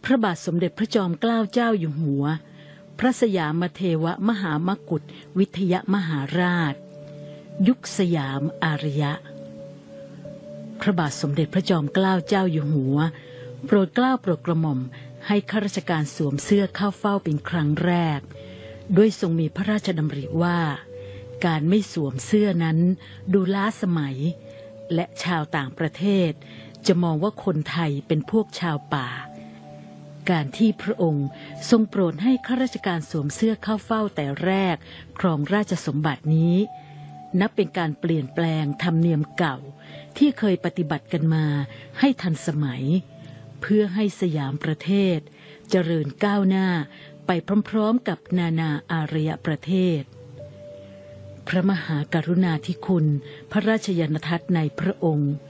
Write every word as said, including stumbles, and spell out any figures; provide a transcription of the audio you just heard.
พระบาทสมเด็จพระจอมเกล้าเจ้าอยู่หัวพระสยามเทวมหามกุฏวิทยมหาราชยุคสยามอารยะพระบาทสมเด็จพระจอมเกล้าเจ้าอยู่หัวโปรดเกล้าโปรดกระหม่อมให้ข้าราชการสวมเสื้อเข้าเฝ้าเป็นครั้งแรกโดยทรงมีพระราชดำริว่าการไม่สวมเสื้อนั้นดูล้าสมัยและชาวต่างประเทศจะมองว่าคนไทยเป็นพวกชาวป่าการที่พระองค์ทรงโปรดให้ข้าราชการสวมเสื้อเข้าเฝ้าแต่แรกครองราชสมบัตินี้นับเป็นการเปลี่ยนแปลงธรรมเนียมเก่าที่เคยปฏิบัติกันมาให้ทันสมัยเพื่อให้สยามประเทศเจริญก้าวหน้าไปพร้อมๆกับนานาอารยประเทศพระมหากรุณาธิคุณพระราชยานทัศน์ในพระองค์